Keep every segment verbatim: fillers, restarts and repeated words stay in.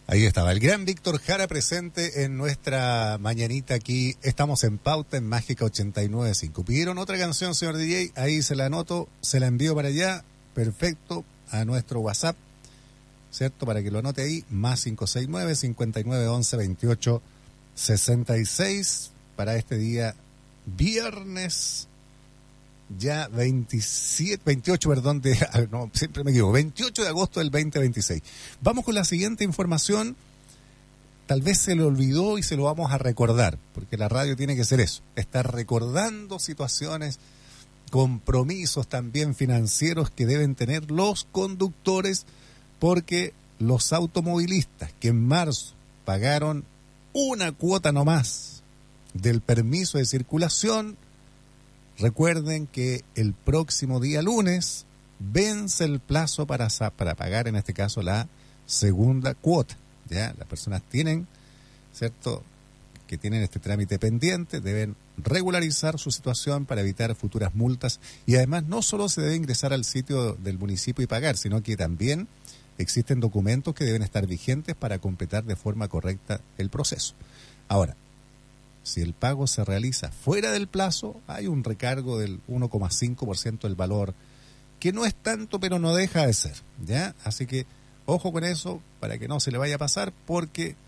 Ahí estaba el gran Víctor Jara presente en nuestra mañanita aquí. Estamos en Pauta en Mágica ochenta y nueve punto cinco. Pidieron otra canción, señor D J. Ahí se la anoto, se la envío para allá. Perfecto, a nuestro WhatsApp, ¿cierto? Para que lo anote ahí. Más cinco seis nueve, cinco nueve once, veintiocho sesenta y seis. Para este día, viernes, ya veintisiete, veintiocho, perdón, de, no, siempre me equivoco, veintiocho de agosto del veinte veintiséis. Vamos con la siguiente información. Tal vez se le olvidó y se lo vamos a recordar, porque la radio tiene que ser eso, estar recordando situaciones, compromisos también financieros que deben tener los conductores, porque los automovilistas que en marzo pagaron una cuota nomás del permiso de circulación, recuerden que el próximo día lunes vence el plazo para, para pagar, en este caso, la segunda cuota. Ya las personas tienen, ¿cierto?, que tienen este trámite pendiente, deben regularizar su situación para evitar futuras multas. Y además no solo se debe ingresar al sitio del municipio y pagar, sino que también existen documentos que deben estar vigentes para completar de forma correcta el proceso. Ahora, si el pago se realiza fuera del plazo, hay un recargo del uno coma cinco por ciento del valor, que no es tanto, pero no deja de ser, ¿ya? Así que ojo con eso para que no se le vaya a pasar, porque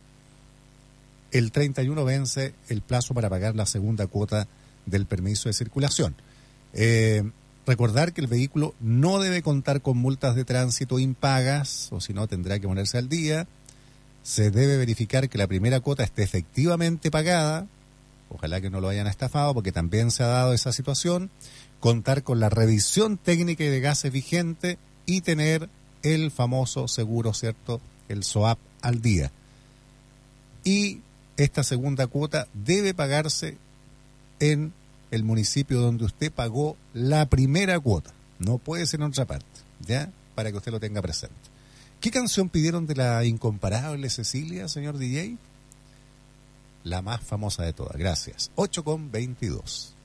el treinta y uno vence el plazo para pagar la segunda cuota del permiso de circulación. Eh, recordar que el vehículo no debe contar con multas de tránsito impagas, o si no tendrá que ponerse al día. Se debe verificar que la primera cuota esté efectivamente pagada. Ojalá que no lo hayan estafado, porque también se ha dado esa situación. Contar con la revisión técnica y de gases vigente y tener el famoso seguro, ¿cierto?, el S O A P al día. Y esta segunda cuota debe pagarse en el municipio donde usted pagó la primera cuota. No puede ser en otra parte, ¿ya? Para que usted lo tenga presente. ¿Qué canción pidieron de la incomparable Cecilia, señor D J? La más famosa de todas. Gracias. ocho con veintidós.